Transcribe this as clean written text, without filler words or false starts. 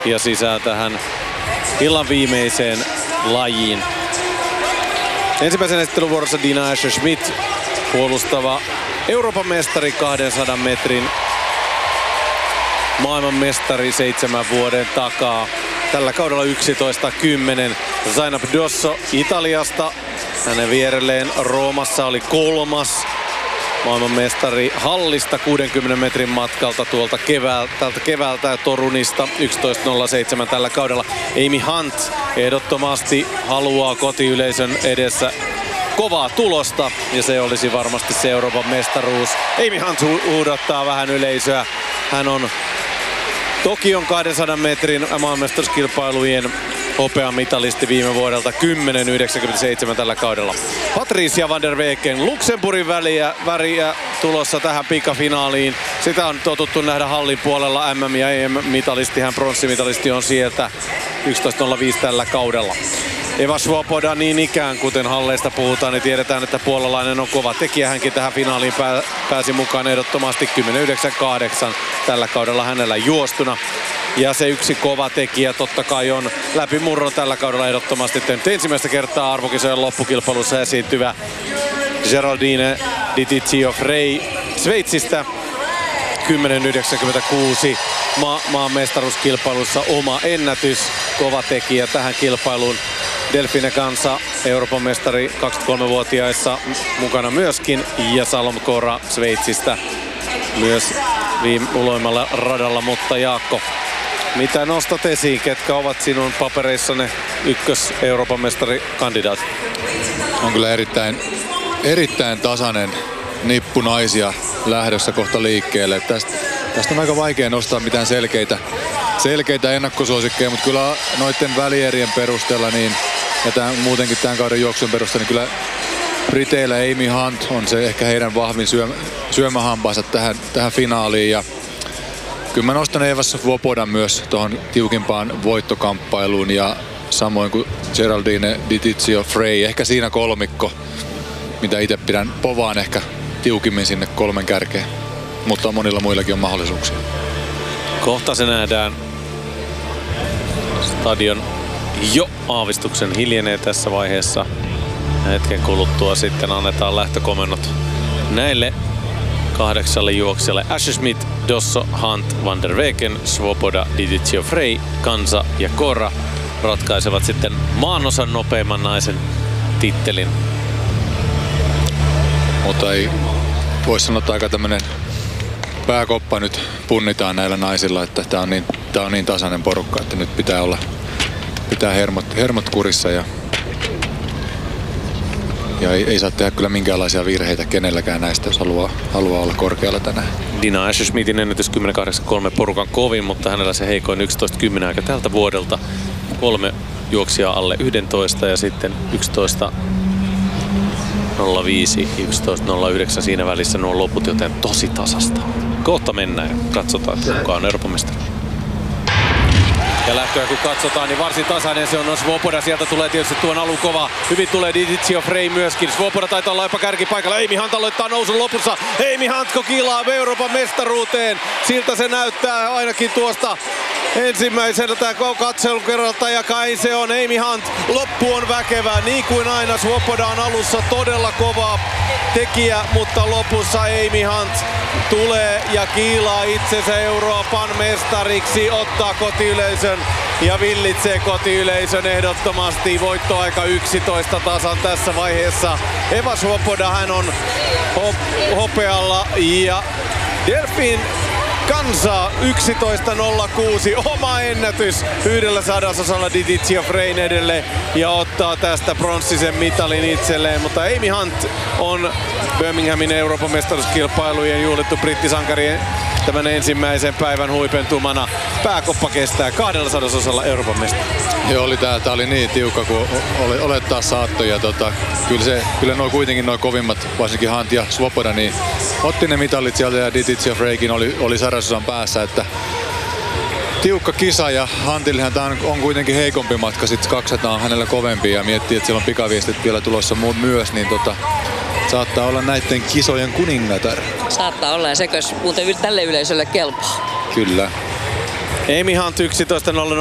ja sisään tähän illan viimeiseen lajiin. Ensimmäisen esitteluvuorossa Dina Asher-Smith, puolustava Euroopan mestari 200 metrin maailmanmestari 7 vuoden takaa. Tällä kaudella 11.10. Zainab Dosso Italiasta. Hänen vierelleen Roomassa oli 3. maailmanmestari hallista 60 metrin matkalta tuolta keväältä Torunista 11.07 tällä kaudella. Amy Hunt ehdottomasti haluaa kotiyleisön edessä kovaa tulosta ja se olisi varmasti se Euroopan mestaruus. Amy Hunt huudattaa vähän yleisöä. Hän on Tokion 200 metrin maailmanmestaruuskilpailujen hopeamitalisti viime vuodelta 10.97 tällä kaudella. Patricia van der Weken Luxemburgin väriä tulossa tähän pikafinaaliin. Sitä on totuttu nähdä hallin puolella. MM- ja EM-mitalisti, hän pronssimitalisti on sieltä 11.05 tällä kaudella. Eva Svoboda niin ikään, kuten halleista puhutaan, niin tiedetään, että puolalainen on kova tekijä. Hänkin tähän finaaliin pääsi mukaan ehdottomasti 10.98 tällä kaudella hänellä juostuna. Ja se yksi kova tekijä totta kai on läpimurro tällä kaudella ehdottomasti tehnyt ensimmäistä kertaa arvokisojen loppukilpailussa esiintyvä Geraldine Ditizio Frey Sveitsistä. 10.96 maan mestaruuskilpailussa oma ennätys. Kova tekijä tähän kilpailuun. Delfine Kansa, Euroopan mestari 23-vuotiaissa mukana myöskin. Ja Salom Kora Sveitsistä myös uloimmalla radalla. Mutta Jaakko, mitä nostat esiin? Ketkä ovat sinun papereissanne ykkös Euroopan mestarikandidaatit? On kyllä erittäin tasainen nippu naisia lähdössä kohta liikkeelle. Tästä on aika vaikea nostaa mitään selkeitä ennakkosuosikkeja, mutta kyllä noiden välierien perusteella niin, ja muutenkin tämän kauden juoksun perusteella, niin kyllä Briteillä Amy Hunt on se ehkä heidän vahvin syömähampaansa tähän finaaliin. Ja kyllä mä nostan Eva Svobodan myös tuohon tiukimpaan voittokamppailuun ja samoin kuin Geraldine Ditizio Frey. Ehkä siinä kolmikko, mitä itse pidän povaan ehkä tiukimmin sinne 3 kärkeen. Mutta monilla muillakin on mahdollisuuksia. Kohta se nähdään. Stadion jo aavistuksen hiljenee tässä vaiheessa. Hetken kuluttua sitten annetaan lähtökomennot näille 8 juoksijalle. Asher-Smith, Dosso, Hunt, van der Weken, Svoboda, Ditizio Frey, Kansa ja Kora ratkaisevat sitten maanosan nopeimman naisen tittelin. Mutta ei voisi sanoa, että aika tämmönen pääkoppa nyt punnitaan näillä naisilla, että tää on niin tasainen porukka, että nyt pitää hermot kurissa ja ei saa tehdä kyllä minkäänlaisia virheitä kenelläkään näistä, jos haluaa olla korkealla tänään. Dina Asher-Smithin ennätys 10.83 porukan kovin, mutta hänellä se heikoin 11.10 aika tältä vuodelta. 3 juoksijaa alle 11 ja sitten 11.05, 11.09 siinä välissä nuo loput, joten tosi tasasta. Kohta mennään ja katsotaan, että kuka on Euroopan mestari. Ja lähtöä kun katsotaan, niin varsin tasainen se on Svoboda. Sieltä tulee tietysti tuon alun kova. Hyvin tulee Ditizio Frey myöskin. Svoboda taitaa olla jopa kärkipaikalla. Amy Hunt aloittaa nousun lopussa. Amy Hunt kokilaa Euroopan mestaruuteen. Siltä se näyttää ainakin tuosta ensimmäiseltä katselun kerralta. Ja kai se on Amy Hunt. Loppu on väkevää. Niin kuin aina Svoboda on alussa todella kova tekijä, mutta lopussa Amy Hunt tulee ja kiilaa itsensä Euroopan mestariksi, ottaa kotiyleisön ja villitsee kotiyleisön ehdottomasti. Voittoaika 11 tasan tässä vaiheessa. Eva Svoboda, hän on hopealla ja Delfine Kansa 11.06, oma ennätys 1/100 Ditizio Freyn edelle ja ottaa tästä pronssisen mitalin itselleen, mutta Amy Hunt on Birminghamin Euroopan mestaruuskilpailujen juhlittu brittisankari tämän ensimmäisen päivän huipentumana. Pääkoppa kestää 200 Euroopan mestari. Joo, tää oli niin tiukka kuin olettaa saattoi ja kyllä nuo kuitenkin nuo kovimmat, varsinkin Hunt ja Svoboda, niin otti ne mitalit sieltä ja Ditizio Freykin oli 100 päässä, että tiukka kisa ja Huntillehän tää on kuitenkin heikompi matka, sit 200 on hänellä kovempi ja miettii, että siellä on pikaviestit vielä tulossa myös, niin saattaa olla näiden kisojen kuningatar. Saattaa olla ja sekös muuten tälle yleisölle kelpaa. Kyllä. Amy Hunt 11.00